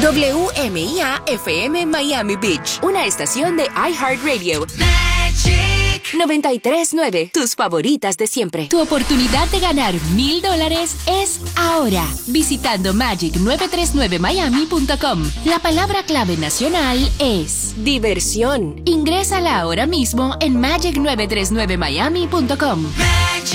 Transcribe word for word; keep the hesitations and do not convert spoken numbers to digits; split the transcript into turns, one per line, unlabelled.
W M I A F M Miami Beach, una estación de iHeartRadio. noventa y tres punto nueve, tus favoritas de siempre.
Tu oportunidad de ganar mil dólares es ahora, visitando magic nueve tres nueve miami punto com. La palabra clave nacional es
diversión.
Ingrésala ahora mismo en magic nueve tres nueve miami punto com.